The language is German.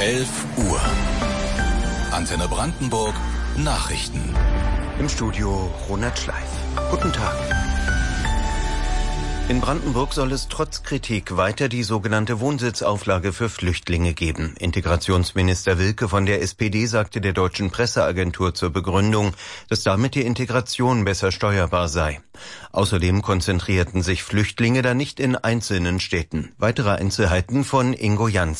11 Uhr. Antenne Brandenburg Nachrichten. Im Studio Ronald Schleif. Guten Tag. In Brandenburg soll es trotz Kritik weiter die sogenannte Wohnsitzauflage für Flüchtlinge geben. Integrationsminister Wilke von der SPD sagte der deutschen Presseagentur zur Begründung, dass damit die Integration besser steuerbar sei. Außerdem konzentrierten sich Flüchtlinge da nicht in einzelnen Städten. Weitere Einzelheiten von Ingo Janz.